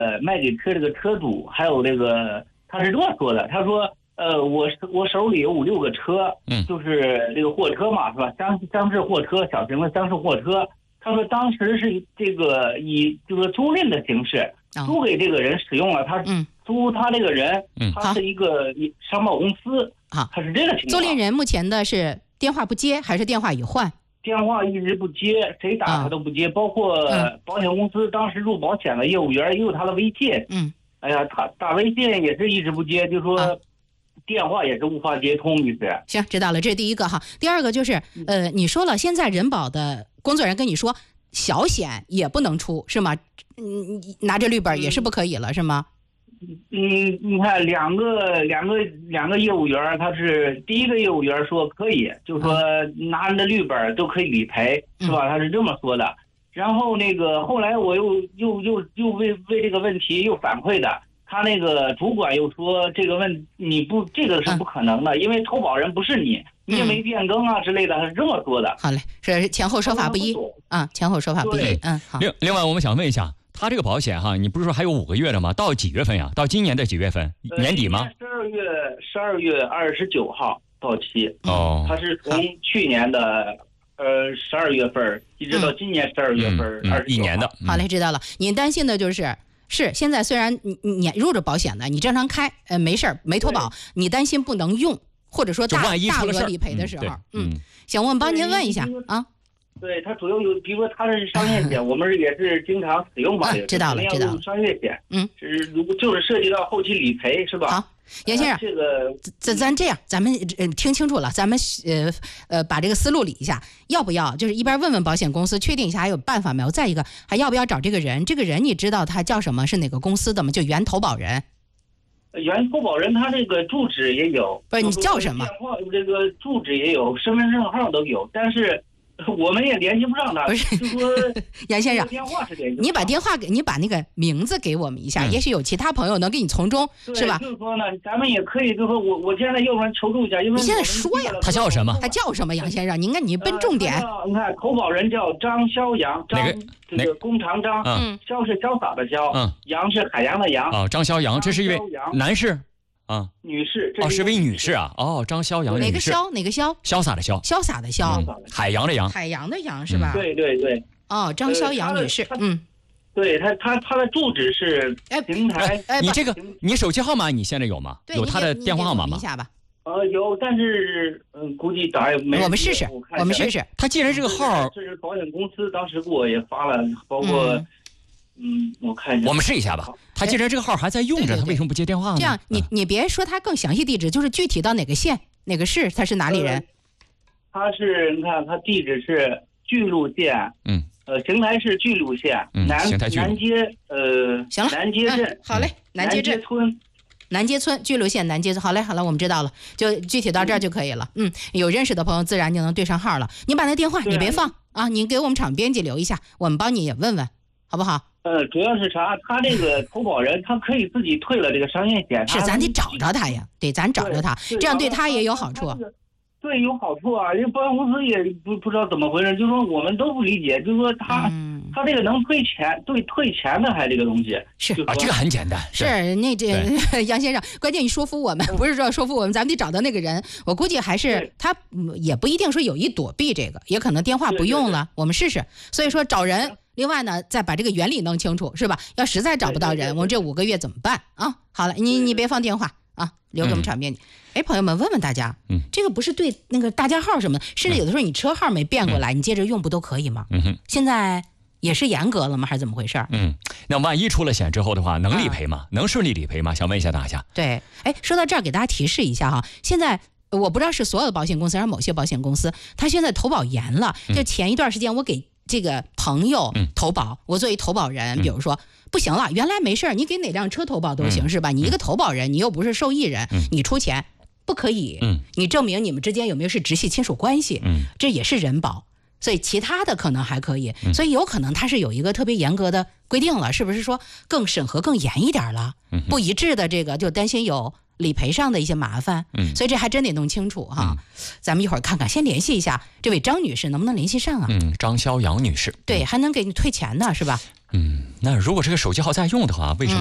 卖给车这个车主，还有这个他是这么说的，他说我手里有5、6个车，就是这个货车嘛，是吧？厢式货车，小型的厢式货车。他说当时是这个以这个租赁的形式租给这个人使用了，他租他这个人，他是一个商贸公司，他是这个情况。 租赁人目前的是电话不接还是电话已换？ 电话一直不接，谁打他都不接，包括保险公司当时入保险的业务员也有他的微信，哎呀，他打微信也是一直不接，就说电话也是无法接通，意思。 行，知道了，这是第一个哈。第二个就是你说了，现在人保的工作人员跟你说小险也不能出是吗？拿着绿本也是不可以了是吗？ 你看两个业务员，他是第一个业务员说可以，就是说拿着绿本都可以理赔，是吧？他是这么说的。然后那个后来我又为这个问题又反馈的，他那个主管又说这个这个是不可能的，因为投保人不是你也没变更啊之类的，他是这么说的。 好嘞，是前后说法不一啊，前后说法不一。好。 另外我们想问一下。他这个保险哈，你不是说还有5个月的吗？到几月份呀？到今年的几月份？年底吗 ？12月29号到期。 哦， 他是从去年的12月份一直到今年12月份 ，1年的。 好嘞，知道了。你担心的就是现在虽然你入着保险的，你正常开，没事儿没投保，你担心不能用，或者说大额理赔的时候，行，我们帮您问一下啊。 对，它主要有，比如说它是商业险，我们也是经常使用吧。 知道了。 商业险，如果就是涉及到后期理赔，是吧？ 好，杨先生，这个咱这样，咱们听清楚了，咱们把这个思路理一下，要不要就是一边问问保险公司，确定一下还有办法没有？再一个，还要不要找这个人？这个人你知道他叫什么？是哪个公司的吗？就原投保人。 原投保人他这个住址也有， 不是你叫什么？ 电话这个住址也有，身份证号都有，但是。我们也联系不上他， 不是就说杨先生，你把电话你把那个名字给我们一下，也许有其他朋友能给你从中，是吧？ 就是说呢，咱们也可以，就是说我现在要不然求助一下，因为你现在说呀， 他叫什么？ 他叫什么？杨先生，你奔重点。 你看，投保人叫张潇阳，这个弓长张，潇是潇洒的潇，阳是海洋的洋。 哦，张潇阳，这是一位男士。 女士是位女士啊！张潇阳女士， 哪个潇？ 潇洒的潇， 潇洒的潇， 海洋的洋， 海洋的洋是吧？ 对。 张潇阳女士， 对她的住址是平台。 你这个你手机号码你现在有吗？有她的电话号码吗？ 一下吧。 有，但是估计打也没。 我们试试。 他既然这个号， 这是保险公司当时给我也发了，包括。我看一下， 我们试一下吧。他既然这个号还在用着，他为什么不接电话呢？ 这样，你别说他更详细地址，就是具体到哪个县、哪个市，他是哪里人？ 他是，你看，他地址是巨鹿县，邢台市巨鹿县南街， 行了， 南街镇， 好嘞，南街村，巨鹿县南街村，好嘞，我们知道了，就具体到这儿就可以了。有认识的朋友自然就能对上号了。你把那电话你别放啊，你给我们厂编辑留一下，我们帮你也问问，好不好？ 主要是啥？他这个投保人，他可以自己退了这个商业险。 是，咱得找着他呀，对，咱找着他，这样对他也有好处。 对，有好处啊！因为保险公司也不知道怎么回事，就说我们都不理解，就说他这个能退钱，退钱的还这个东西是啊，这个很简单。 是那这杨先生，关键你说服我们，不是说说服我们，咱们得找到那个人。我估计还是他也不一定说有意躲避这个，也可能电话不用了，我们试试。所以说找人。另外呢，再把这个原理弄清楚，是吧？要实在找不到人，我们这5个月怎么办啊？好了，你别放电话啊，留给我们场编辑。朋友们，问问大家，这个不是对那个大家号什么的，甚至有的时候你车号没变过来，你接着用不都可以吗？现在也是严格了吗？还是怎么回事？ 那万一出了险之后的话，能理赔吗？能顺利理赔吗？想问一下大家。 对，说到这儿，给大家提示一下哈，现在。我不知道是所有的保险公司还是某些保险公司，他现在投保严了。就前一段时间我给这个朋友投保，我作为投保人，比如说不行了，原来没事你给哪辆车投保都行，是吧？你一个投保人，你又不是受益人，你出钱不可以。你证明你们之间有没有是直系亲属关系，这也是人保。所以其他的可能还可以，所以有可能它是有一个特别严格的规定了，是不是说更审核更严一点了？不一致的这个就担心有理赔上的一些麻烦，所以这还真得弄清楚哈。咱们一会儿看看，先联系一下这位张女士，能不能联系上啊？ 张潇阳女士， 对，还能给你退钱呢，是吧？ 那如果这个手机号在用的话，为什么